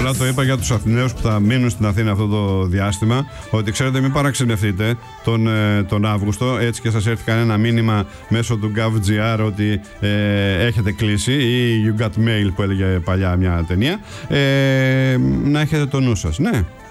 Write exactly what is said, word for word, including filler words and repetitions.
Απλά το είπα για τους Αθηναίους που θα μείνουν στην Αθήνα αυτό το διάστημα, ότι ξέρετε, μην παραξενευτείτε τον, τον Αύγουστο, έτσι και σας έρθει κανένα μήνυμα μέσω του gov.gr ότι ε, έχετε κλείσει, ή You Got Mail που έλεγε παλιά μια ταινία, ε, να έχετε το νου σας. Ναι.